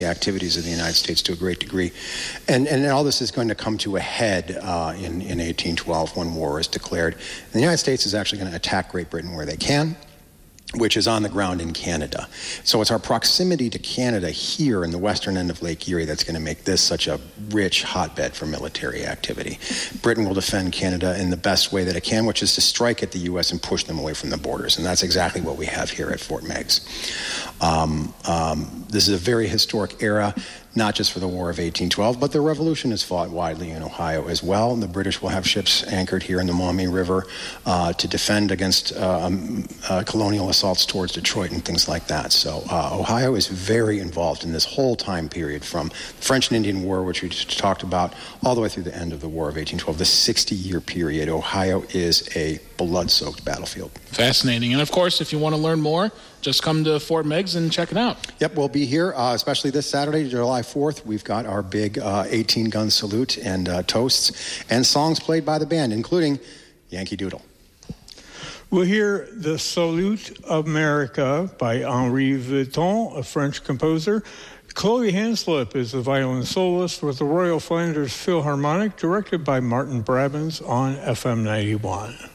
activities of the United States to a great degree. And all this is going to come to a head in 1812 when war is declared. And the United States is actually going to attack Great Britain where they can, which is on the ground in Canada. So it's our proximity to Canada here in the western end of Lake Erie that's going to make this such a rich hotbed for military activity. Britain will defend Canada in the best way that it can, which is to strike at the U.S. and push them away from the borders. And that's exactly what we have here at Fort Meigs. This is a very historic era, not just for the War of 1812, but the Revolution is fought widely in Ohio as well. The British will have ships anchored here in the Maumee River to defend against colonial assaults towards Detroit and things like that. So Ohio is very involved in this whole time period, from the French and Indian War, which we just talked about, all the way through the end of the War of 1812. The 60-year period, Ohio is a blood-soaked battlefield. Fascinating. And of course, if you want to learn more, just come to Fort Meigs and check it out. Yep, we'll be here, especially this Saturday, July 4th. We've got our big 18-gun salute and toasts and songs played by the band, including Yankee Doodle. We'll hear the Salute America by Henri Vuitton, a French composer. Chloe Hanslip is the violin soloist with the Royal Flanders Philharmonic, directed by Martin Brabants on FM 91.